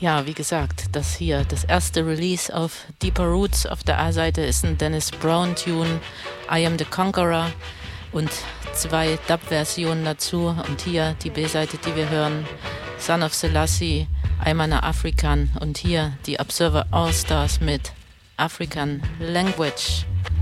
Ja, wie gesagt, das hier, das erste Release auf Deeper Roots auf der A-Seite ist ein Dennis Brown-Tune, I Am the Conqueror, und 2 Dub-Versionen dazu. Und hier die B-Seite, die wir hören, Son of Selassie, I'm an African, und hier die Observer All-Stars mit African Language.